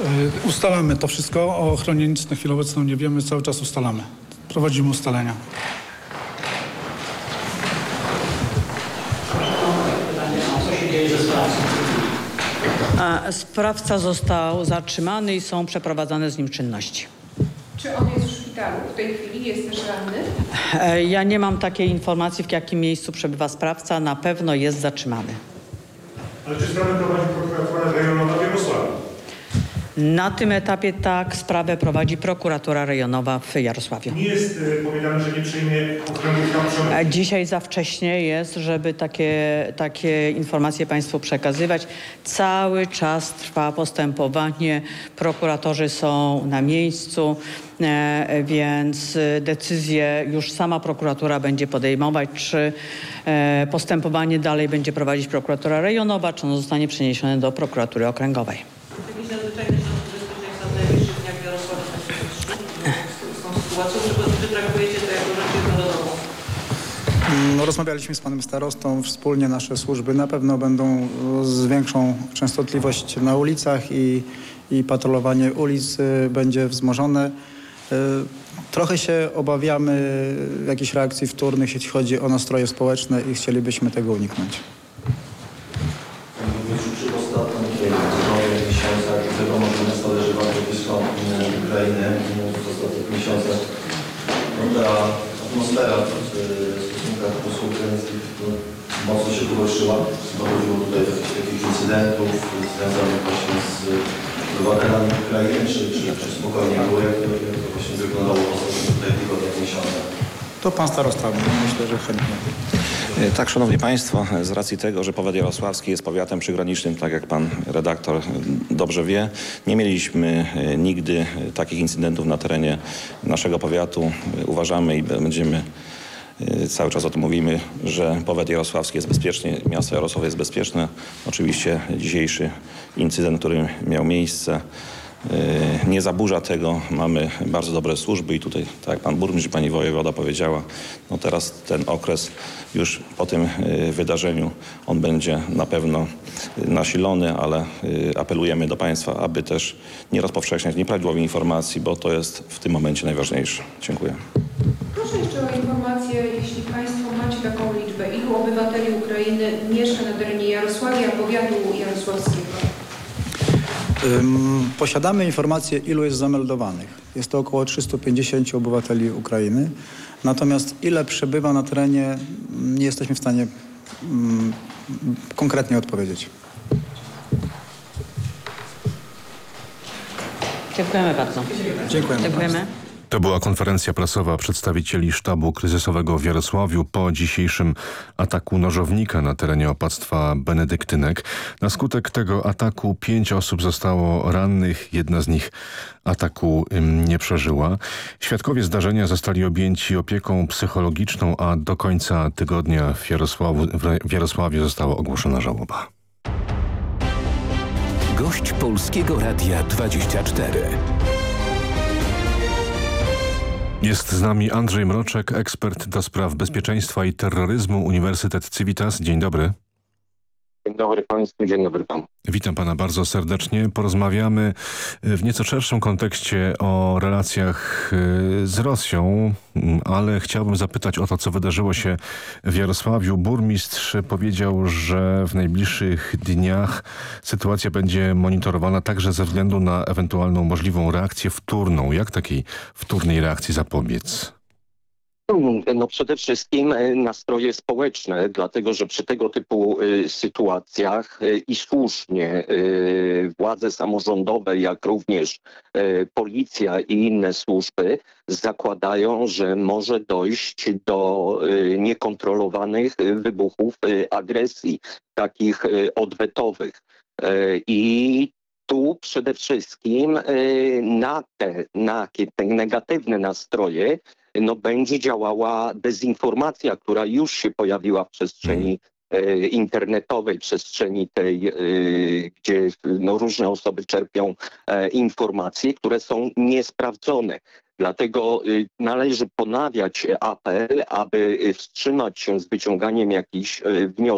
Ustalamy to wszystko. O ochronie nic na chwilę obecną nie wiemy. Cały czas ustalamy. Prowadzimy ustalenia. Co się dzieje ze sprawcą? Sprawca został zatrzymany i są przeprowadzane z nim czynności. Czy on jest w szpitalu? W tej chwili jest też ranny? Ja nie mam takiej informacji, w jakim miejscu przebywa sprawca. Na pewno jest zatrzymany. Ale czy sprawę prowadzi prokuratura rejonowa w Jarosławiu? Na tym etapie tak, sprawę prowadzi prokuratura rejonowa w Jarosławiu. Nie jest powiedziane, że nie przyjmie okręgów tam przemysłu. Dzisiaj za wcześnie jest, żeby takie informacje Państwu przekazywać. Cały czas trwa postępowanie, prokuratorzy są na miejscu, więc decyzję już sama prokuratura będzie podejmować, czy postępowanie dalej będzie prowadzić prokuratura rejonowa, czy ono zostanie przeniesione do prokuratury okręgowej. Jakieś nadzwyczajne środki bezpieczeństwa w najbliższych dniach w Jarosławiu z tą sytuacją, czy traktujecie to jako rzecz jednorodową? No, rozmawialiśmy z panem starostą. Wspólnie nasze służby na pewno będą z większą częstotliwość na ulicach i patrolowanie ulic będzie wzmożone. Trochę się obawiamy jakichś reakcji wtórnych, jeśli chodzi o nastroje społeczne i chcielibyśmy tego uniknąć. Przy ostatnich miesiącach wiadomo, że miasto leży bardzo blisko Ukrainy. W ostatnich miesiącach ta atmosfera w stosunkach polsko-ukraińskich mocno się pogorszyła. Dochodziło tutaj do jakichś takich incydentów związanych właśnie z obywatelami Ukrainy, czy spokojnie było, jak to właśnie wyglądało w ostatnich tygodniach, miesiącach. To pan starosta, myślę, że chętnie. Tak, szanowni państwo, z racji tego, że powiat jarosławski jest powiatem przygranicznym, tak jak pan redaktor dobrze wie, nie mieliśmy nigdy takich incydentów na terenie naszego powiatu. Uważamy i będziemy cały czas o tym mówimy, że powiat jarosławski jest bezpieczny, miasto Jarosław jest bezpieczne. Oczywiście dzisiejszy incydent, który miał miejsce, nie zaburza tego. Mamy bardzo dobre służby i tutaj, tak jak pan burmistrz i pani wojewoda powiedziała, no teraz ten okres już po tym wydarzeniu, on będzie na pewno nasilony, ale apelujemy do państwa, aby też nie rozpowszechniać nieprawidłowych informacji, bo to jest w tym momencie najważniejsze. Dziękuję. Proszę jeszcze o informację, jeśli państwo macie taką liczbę, ilu obywateli Ukrainy mieszka na terenie Jarosławia, powiatu jarosławskiego? Posiadamy informację, ilu jest zameldowanych. Jest to około 350 obywateli Ukrainy. Natomiast ile przebywa na terenie, nie jesteśmy w stanie konkretnie odpowiedzieć. Dziękujemy bardzo. Dziękujemy. To była konferencja prasowa przedstawicieli sztabu kryzysowego w Jarosławiu po dzisiejszym ataku nożownika na terenie opactwa Benedyktynek. Na skutek tego ataku 5 osób zostało rannych, jedna z nich ataku nie przeżyła. Świadkowie zdarzenia zostali objęci opieką psychologiczną, a do końca tygodnia w Jarosławiu została ogłoszona żałoba. Gość Polskiego Radia 24. Jest z nami Andrzej Mroczek, ekspert do spraw bezpieczeństwa i terroryzmu, Uniwersytet Civitas. Dzień dobry. Dzień dobry państwu, dzień dobry panu. Witam pana bardzo serdecznie. Porozmawiamy w nieco szerszym kontekście o relacjach z Rosją, ale chciałbym zapytać o to, co wydarzyło się w Jarosławiu. Burmistrz powiedział, że w najbliższych dniach sytuacja będzie monitorowana także ze względu na ewentualną możliwą reakcję wtórną. Jak takiej wtórnej reakcji zapobiec? No przede wszystkim nastroje społeczne, dlatego że przy tego typu sytuacjach i słusznie władze samorządowe, jak również policja i inne służby zakładają, że może dojść do niekontrolowanych wybuchów agresji, takich odwetowych. I tu przede wszystkim na te negatywne nastroje będzie działała dezinformacja, która już się pojawiła w przestrzeni internetowej, przestrzeni tej, gdzie różne osoby czerpią informacje, które są niesprawdzone. Dlatego należy ponawiać apel, aby wstrzymać się z wyciąganiem jakichś wniosków.